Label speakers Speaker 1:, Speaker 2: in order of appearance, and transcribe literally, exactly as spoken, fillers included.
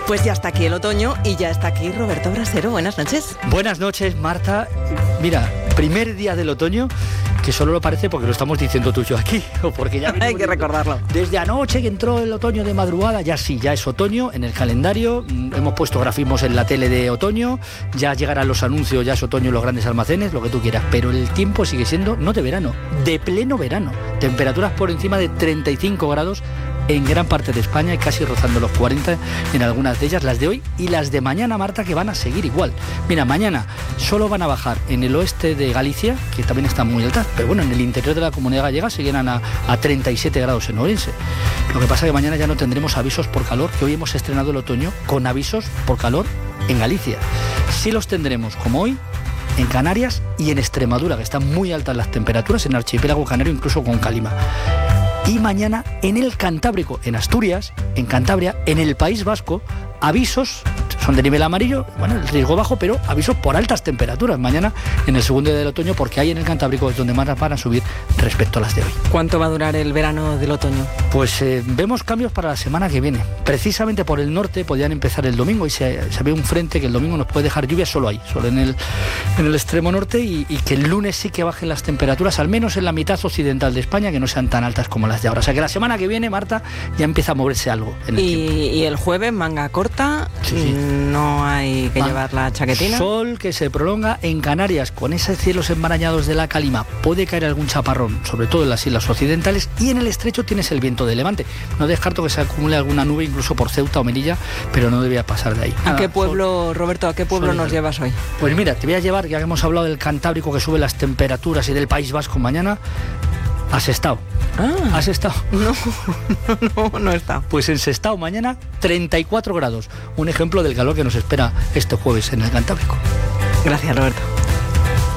Speaker 1: Pues ya está aquí el otoño y ya está aquí Roberto Brasero. Buenas noches.
Speaker 2: Buenas noches, Marta. Mira, primer día del otoño, que solo lo parece porque lo estamos diciendo tú y yo aquí, o porque ya
Speaker 1: hay que recordarlo.
Speaker 2: Desde anoche que entró el otoño de madrugada, ya sí, ya es otoño en el calendario. Hemos puesto grafismos en la tele de otoño, ya llegarán los anuncios, ya es otoño en los grandes almacenes, lo que tú quieras, pero el tiempo sigue siendo no de verano, de pleno verano. Temperaturas por encima de treinta y cinco grados en gran parte de España y casi rozando los cuarenta en algunas de ellas, las de hoy y las de mañana, Marta, que van a seguir igual. Mira, mañana solo van a bajar en el oeste de Galicia, que también están muy altas, pero bueno, en el interior de la Comunidad Gallega seguirán a, a treinta y siete grados en Ourense. Lo que pasa es que mañana ya no tendremos avisos por calor, que hoy hemos estrenado el otoño con avisos por calor en Galicia. Sí los tendremos, como hoy, en Canarias y en Extremadura, que están muy altas las temperaturas, en el archipiélago canario, incluso con calima. Y mañana en el Cantábrico, en Asturias, en Cantabria, en el País Vasco, avisos, son de nivel amarillo, bueno, el riesgo bajo, pero avisos por altas temperaturas mañana en el segundo día del otoño, porque ahí en el Cantábrico es donde más van a subir respecto a las de hoy.
Speaker 1: ¿Cuánto va a durar el verano del otoño?
Speaker 2: Pues eh, vemos cambios para la semana que viene. Precisamente por el norte podrían empezar el domingo y se, se ve un frente que el domingo nos puede dejar lluvia solo ahí, solo en el, en el extremo norte, y, y que el lunes sí que bajen las temperaturas, al menos en la mitad occidental de España, que no sean tan altas como las de ahora. O sea que la semana que viene, Marta, ya empieza a moverse algo en el
Speaker 1: y,
Speaker 2: tiempo.
Speaker 1: Y el jueves manga corta, sí, sí. No hay que Man, llevar la chaquetina.
Speaker 2: Sol que se prolonga en Canarias con esos cielos enmarañados de la calima. Puede caer algún chaparrón, sobre todo en las islas occidentales, y en el estrecho tienes el viento de levante. No descarto que se acumule alguna nube incluso por Ceuta o Melilla, pero no debía pasar de ahí.
Speaker 1: ¿A Nada, qué pueblo, sol, Roberto, a qué pueblo nos llevas hoy?
Speaker 2: Pues mira, te voy a llevar, ya que hemos hablado del Cantábrico que sube las temperaturas y del País Vasco mañana, a Sestao.
Speaker 1: Ah,
Speaker 2: ¿Has estado?
Speaker 1: No, no, no, no he estado.
Speaker 2: Pues en Sestao mañana treinta y cuatro grados. Un ejemplo del calor que nos espera este jueves en el Cantábrico.
Speaker 1: Gracias, Roberto.